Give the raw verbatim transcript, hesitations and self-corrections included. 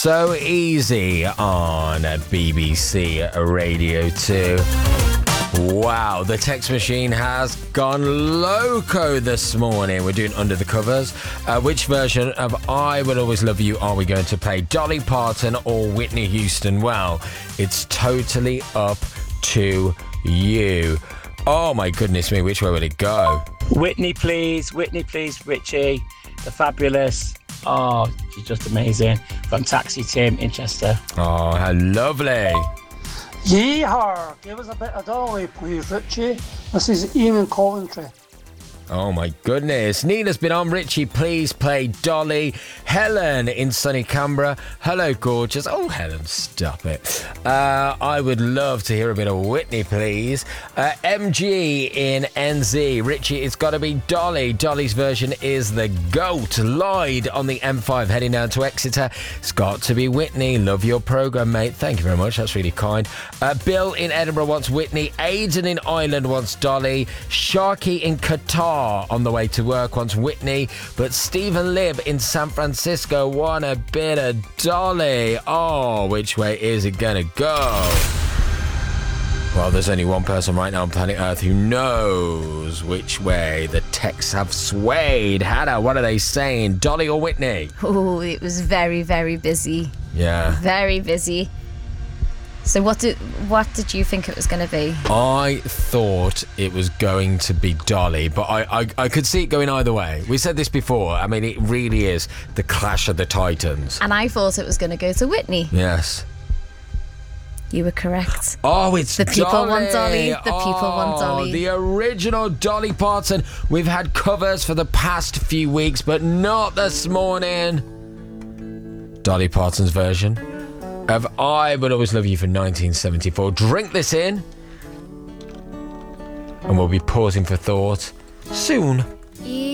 So Easy on B B C Radio two. Wow, the text machine has gone loco this morning. We're doing Under the Covers. Uh, which version of I Will Always Love You are we going to play? Dolly Parton or Whitney Houston? Well, it's totally up to you. Oh my goodness me, which way would it go? Whitney, please. Whitney, please. Richie, the fabulous. Oh, she's just amazing. From Taxi Tim in Chester. Oh, how lovely. Yeehaw! Give us a bit of Dolly, please, Richie. This is Ian in Coventry. Oh my goodness. Nina's been on. Richie, please play Dolly. Helen in sunny Canberra. Hello, gorgeous. Oh, Helen, stop it. Uh, I would love to hear a bit of Whitney, please. Uh, M G in N Z. Richie, it's got to be Dolly. Dolly's version is the GOAT. Lloyd on the M five heading down to Exeter. It's got to be Whitney. Love your programme, mate. Thank you very much. That's really kind. Uh, Bill in Edinburgh wants Whitney. Aidan in Ireland wants Dolly. Sharky in Qatar on the way to work wants Whitney, but Stephen Libb in San Francisco want a bit of Dolly. Oh, which way is it gonna go? Well, there's only one person right now on planet Earth who knows which way the texts have swayed. Hannah, what are they saying? Dolly or Whitney? Oh, it was very, very busy. Yeah. Very busy. So what did what did you think it was going to be? I thought it was going to be Dolly, but I, I, I could see it going either way. We said this before. I mean, it really is the clash of the titans. And I thought it was going to go to Whitney. Yes. You were correct. Oh, it's The people Dolly. want Dolly. The oh, people want Dolly. The original Dolly Parton. We've had covers for the past few weeks, but not this morning. Dolly Parton's version of I Will Always Love You from nineteen seventy-four. Drink this in, and we'll be pausing for thought soon.